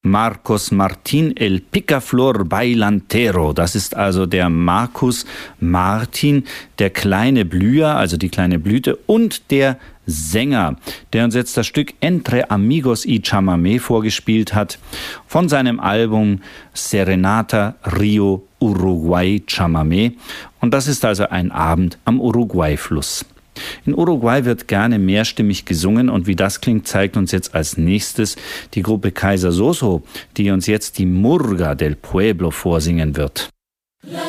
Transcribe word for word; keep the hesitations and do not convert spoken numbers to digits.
Marcos Martín el Picaflor Bailantero. Das ist also der Marcus Martin, der kleine Blüher, also die kleine Blüte, und der Sänger, der uns jetzt das Stück Entre Amigos y Chamamé vorgespielt hat, von seinem Album Serenata Rio Uruguay Chamamé. Und das ist also ein Abend am Uruguay-Fluss. In Uruguay wird gerne mehrstimmig gesungen, und wie das klingt, zeigt uns jetzt als nächstes die Gruppe Kaiser Soso, die uns jetzt die Murga del Pueblo vorsingen wird.